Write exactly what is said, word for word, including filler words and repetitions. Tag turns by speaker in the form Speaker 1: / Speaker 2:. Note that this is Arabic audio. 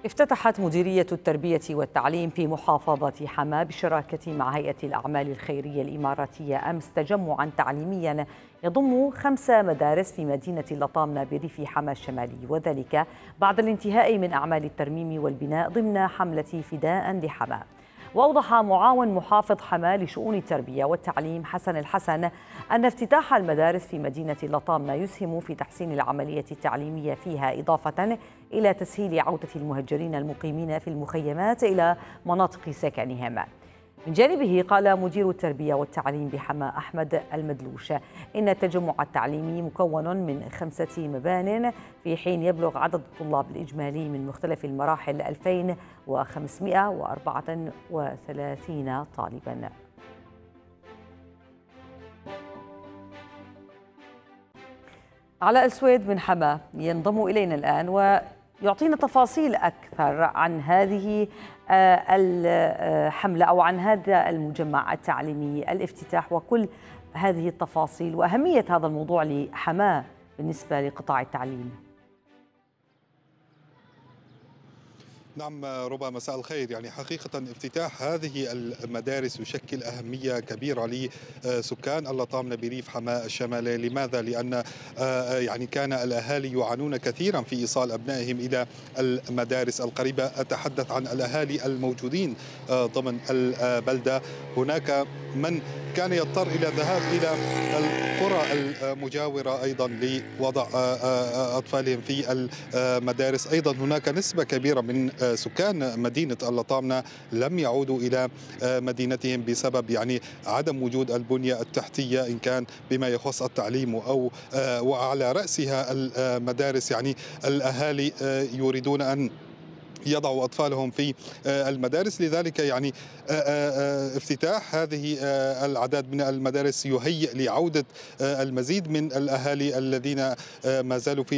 Speaker 1: افتتحت مديرية التربية والتعليم في محافظة حماة بالشراكة مع هيئة الأعمال الخيرية الإماراتية أمس تجمعا تعليميا يضم خمس مدارس في مدينة لطامنة بريف حماة الشمالي، وذلك بعد الانتهاء من أعمال الترميم والبناء ضمن حملة فداء لحماة. وأوضح معاون محافظ حماة لشؤون التربية والتعليم حسن الحسن أن افتتاح المدارس في مدينة لطامنة يسهم في تحسين العملية التعليمية فيها، إضافة إلى تسهيل عودة المهجرين المقيمين في المخيمات إلى مناطق سكنهم. من جانبه قال مدير التربية والتعليم بحماة أحمد المدلوش إن التجمع التعليمي مكون من خمسة مبان، في حين يبلغ عدد الطلاب الإجمالي من مختلف المراحل ألفين وخمسمائة وأربعة وثلاثين طالباً. علاء السويد من حماة ينضم إلينا الآن ويعطينا تفاصيل أكثر عن هذه الحملة أو عن هذا المجمع التعليمي، الافتتاح وكل هذه التفاصيل وأهمية هذا الموضوع لحماة بالنسبة لقطاع التعليم.
Speaker 2: نعم ربما، مساء الخير. يعني حقيقة افتتاح هذه المدارس يشكل أهمية كبيرة لسكان اللطامنة بريف حماة الشمالي. لماذا؟ لأن يعني كان الأهالي يعانون كثيرا في إيصال أبنائهم إلى المدارس القريبة. أتحدث عن الأهالي الموجودين ضمن البلدة. هناك من كان يضطر إلى الذهاب إلى القرى المجاورة أيضا لوضع أطفالهم في المدارس. أيضا هناك نسبة كبيرة من سكان مدينة اللطامنة لم يعودوا إلى مدينتهم بسبب يعني عدم وجود البنية التحتية، إن كان بما يخص التعليم أو وعلى رأسها المدارس. يعني الأهالي يريدون أن يضعوا أطفالهم في المدارس، لذلك يعني افتتاح هذه العدد من المدارس يهيئ لعودة المزيد من الأهالي الذين ما زالوا في